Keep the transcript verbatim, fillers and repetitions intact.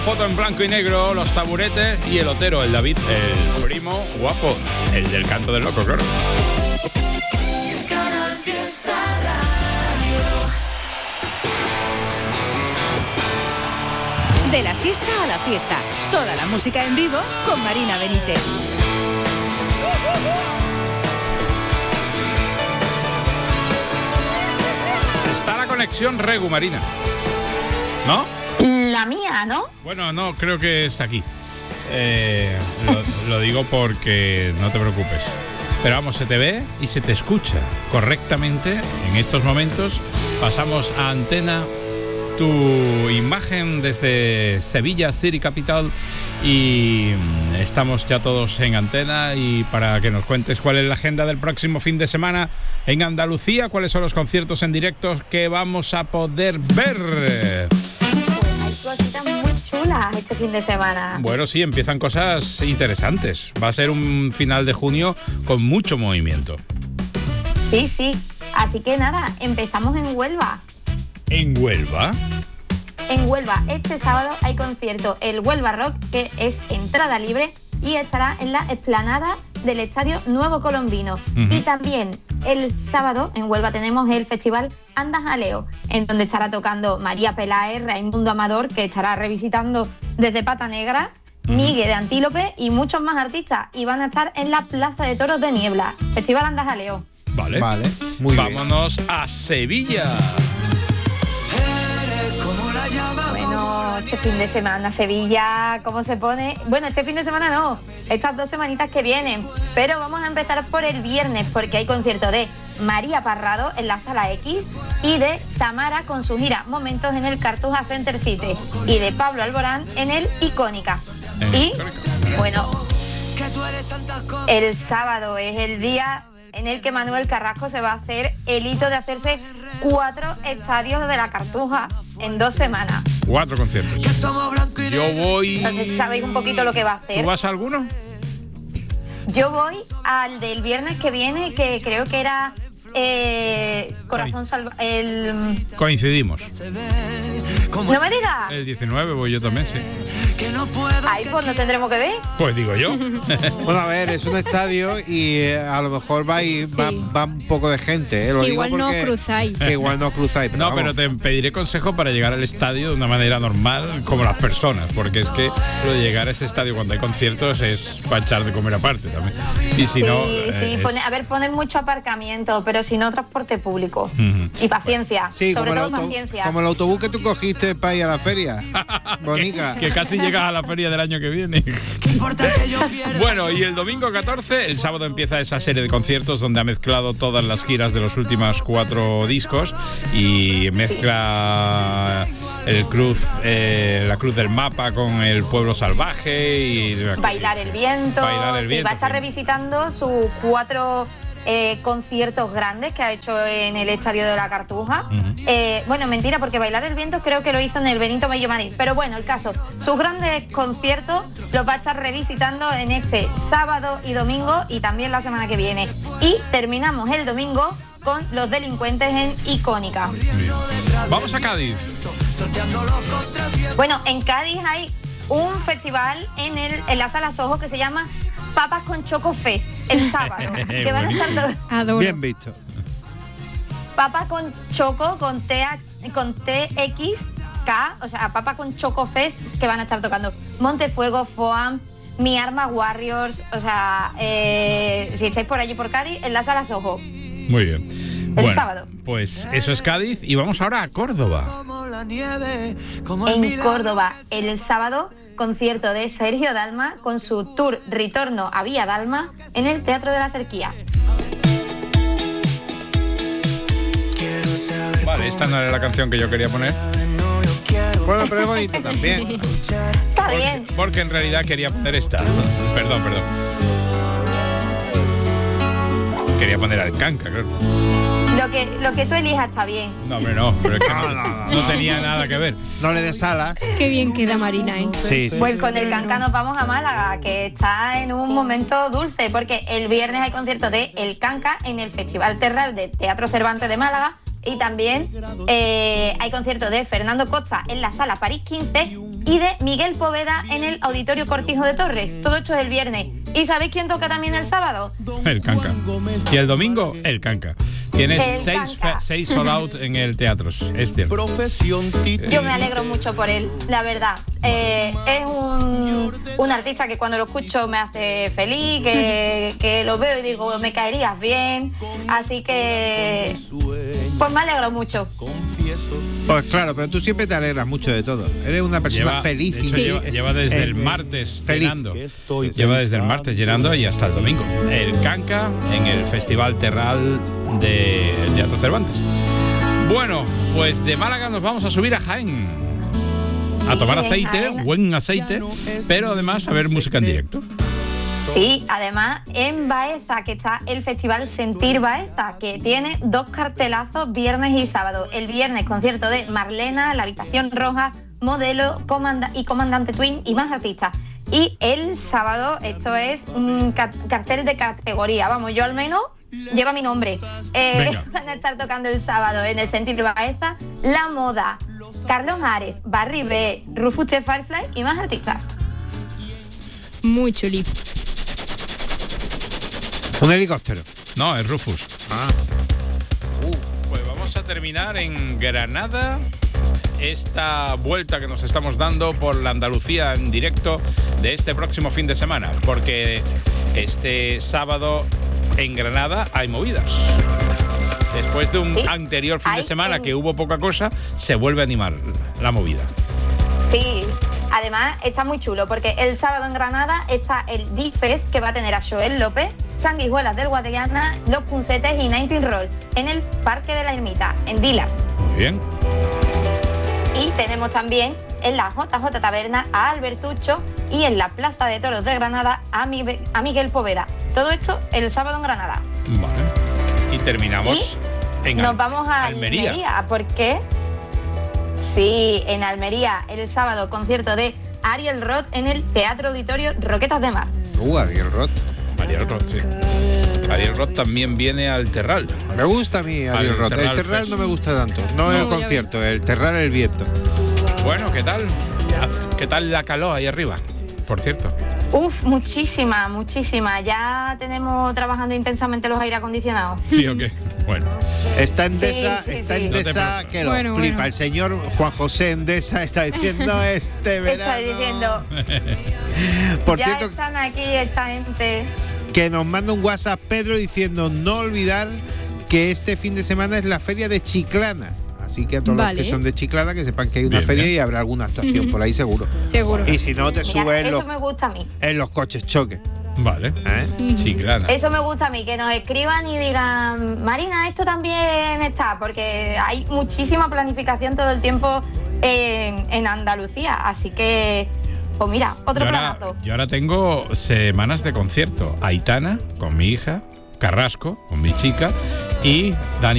foto en blanco y negro, los taburetes y el Otero, el David, el primo guapo, el del canto del loco, claro. De la siesta a la fiesta, toda la música en vivo con Marina Benítez. Está la conexión Regu, Marina, ¿no? La mía, ¿no? Bueno, no, creo que es aquí. Eh, lo, lo digo porque no te preocupes. Pero vamos, se te ve y se te escucha correctamente. En estos momentos pasamos a antena tu imagen desde Sevilla City Capital y estamos ya todos en antena, y para que nos cuentes cuál es la agenda del próximo fin de semana en Andalucía, cuáles son los conciertos en directo que vamos a poder ver. Hay cositas muy chulas este fin de semana. Bueno, sí, empiezan cosas interesantes. Va a ser un final de junio con mucho movimiento. Sí, sí. Así que nada, empezamos en Huelva. ¿En Huelva? En Huelva, este sábado hay concierto, el Huelva Rock, que es entrada libre y estará en la explanada del Estadio Nuevo Colombino. Uh-huh. Y también el sábado en Huelva tenemos el festival Anda Jaleo, en donde estará tocando María Peláez, Raimundo Amador, que estará revisitando desde Pata Negra, uh-huh. Miguel de Antílope y muchos más artistas. Y van a estar en la Plaza de Toros de Niebla. Festival Anda Jaleo. Vale, vale, muy Vámonos bien. a Sevilla. Bueno, este fin de semana Sevilla, ¿cómo se pone? Bueno, este fin de semana no, estas dos semanitas que vienen. Pero vamos a empezar por el viernes, porque hay concierto de María Parrado en la Sala X y de Tamara con su gira Momentos en el Cartuja Center City y de Pablo Alborán en el Icónica. Y, bueno, el sábado es el día en el que Manuel Carrasco se va a hacer el hito de hacerse cuatro estadios de la Cartuja en dos semanas. Cuatro conciertos. Yo voy... No sé si sabéis un poquito lo que va a hacer. ¿Tú vas a alguno? Yo voy al del viernes que viene, que creo que era eh, Corazón Salvaje. El... Coincidimos. No me digas. El diecinueve voy yo también, sí. Ahí pues no tendremos que ver. Pues digo yo. Bueno, a ver, es un estadio y eh, a lo mejor va, y, Sí. va, va un poco de gente. Eh, lo Igual digo no porque- cruzáis. Que igual no cruzáis. Pero No, vamos. pero te pediré consejo para llegar al estadio de una manera normal, como las personas, porque es que lo de llegar a ese estadio cuando hay conciertos es para echar de comer aparte también. Y si Sí, no... sí, eh, pone- es- a ver, poner mucho aparcamiento, pero si no, transporte público. Ujú. Y paciencia, Sí, sobre como el, todo auto- paciencia. como el autobús que tú cogiste para ir a la feria. Bonica. Que casi llegas a la feria del año que viene. Bueno, y el domingo catorce, el sábado empieza esa serie de conciertos donde ha mezclado todas las giras de los últimos cuatro discos y mezcla el cruz, eh, la Cruz del Mapa con el Pueblo Salvaje y Bailar el viento. Bailar el Sí, viento, va a estar sí. revisitando sus cuatro eh, conciertos grandes que ha hecho en el Estadio de la Cartuja. Ujú. Eh, bueno, mentira, porque Bailar el viento creo que lo hizo en el Benito Bello Marín. Pero bueno, el caso, sus grandes conciertos los va a estar revisitando en este sábado y domingo y también la semana que viene. Y terminamos el domingo con Los Delincuentes en Icónica. Bien. Vamos a Cádiz. Bueno, en Cádiz hay un festival en, el, en la Sala Soho que se llama Papas con Choco Fest, el sábado. Que van a estar todos- Adoro. Bien visto. Papas con Choco, con, T, con T X K, o sea, Papas con Choco Fest, que van a estar tocando Montefuego, Foam, Mi Arma Warriors, o sea, eh, si estáis por allí por Cádiz, en la Sala Soho. Muy bien. El sábado. Pues eso es Cádiz y vamos ahora a Córdoba. En Córdoba, el sábado, concierto de Sergio Dalma con su tour Retorno a Vía Dalma en el Teatro de la Serquía. Vale, esta no era la canción que yo quería poner. Bueno, pero es bonito también. Está bien. Porque en realidad quería poner esta. Perdón, perdón. Quería poner al Canca, claro. Lo que, lo que tú elijas está bien. No, hombre, no. Pero es que No, no, no, no, no no. tenía nada que ver. No le des alas. Qué bien queda Marina, ¿eh? Sí, sí. Pues con el Canca nos vamos a Málaga, que está en un momento dulce, porque el viernes hay concierto de El Canca en el Festival Terral de Teatro Cervantes de Málaga y también eh, hay concierto de Fernando Costa en la Sala París quince y de Miguel Poveda en el Auditorio Cortijo de Torres. Todo esto es el viernes. ¿Y sabéis quién toca también el sábado? El Canca. Y el domingo, el Canca. Tienes El seis, Canca. fe- seis sold out en el teatro, es cierto. Yo me alegro mucho por él, la verdad. Eh, es un, un artista que cuando lo escucho me hace feliz, que, que lo veo y digo, me caerías bien. Así que, pues me alegro mucho. Pues claro, pero tú siempre te alegras mucho de todo. Eres una persona Lleva, feliz. de hecho, y- lleva, lleva desde eh, el eh, martes feliz. llenando. Lleva desde el martes llenando y hasta el domingo. El Canca en el Festival Terral del Teatro Cervantes. Bueno, pues de Málaga nos vamos a subir a Jaén. A tomar Sí, aceite, Jaén. buen aceite, pero además a ver música en directo. Sí, además en Baeza, que está el Festival Sentir Baeza, que tiene dos cartelazos viernes y sábado. El viernes concierto de Marlena, La Habitación Roja, Modelo comanda y Comandante Twin y más artistas. Y el sábado esto es un ca- cartel de categoría, vamos, yo al menos lleva mi nombre. Eh, Venga. van a estar tocando el sábado en el Sentir Baeza, La Moda, Carlos Ares, Barry B, Rufus The Firefly y más artistas. Muy chuli. Un helicóptero. No, es Rufus. Ah. Pues vamos a terminar en Granada esta vuelta que nos estamos dando por la Andalucía en directo de este próximo fin de semana, porque este sábado en Granada hay movidas. Después de un Sí, anterior fin de hay semana en- que hubo poca cosa, se vuelve a animar la movida. Sí, además está muy chulo porque el sábado en Granada está el D-Fest que va a tener a Joel López, Sanguijuelas del Guadiana, Los Punsetes y Nineteen Roll en el Parque de la Ermita, en Dila. Muy bien. Y tenemos también en la J J Taberna a Albertucho y en la Plaza de Toros de Granada a, Mi- a Miguel Poveda. Todo esto el sábado en Granada. Vale. Y terminamos en Nos Al- vamos a Almería. Almería. porque sí, en Almería el sábado concierto de Ariel Roth en el Teatro Auditorio Roquetas de Mar. Uh, Ariel Roth. Ariel Roth, sí. Ariel Roth también viene al Terral. Me gusta a mí Ariel Al Roth. El Terral Terral Fest. no me gusta tanto. No, No, el ya concierto, el Terral el viento. Bueno, ¿qué tal? ¿Qué tal la calor ahí arriba? Por cierto. Uf, muchísima, muchísima. Ya tenemos trabajando intensamente los aire acondicionados. ¿Sí o qué? Bueno. Está Endesa, Sí, sí, está sí. Endesa No te preocupes. que lo Bueno, flipa. bueno. El señor Juan José Endesa está diciendo este verano. Está diciendo, Por ya cierto, están aquí esta gente. que nos manda un WhatsApp Pedro diciendo no olvidar que este fin de semana es la feria de Chiclana. Así que a todos Vale. los que son de Chiclana que sepan que hay una Bien, feria bien. y habrá alguna actuación por ahí seguro. Seguro. Y si no, te Mira, subes en eso los, me gusta a mí. en los coches choque. Vale. ¿eh? Chiclana. Eso me gusta a mí, que nos escriban y digan, Marina, esto también está, porque hay muchísima planificación todo el tiempo en, en Andalucía. Así que, pues mira, otro Yo ahora, planazo. yo ahora tengo semanas de concierto. Aitana con mi hija, Carrasco con mi chica y Dani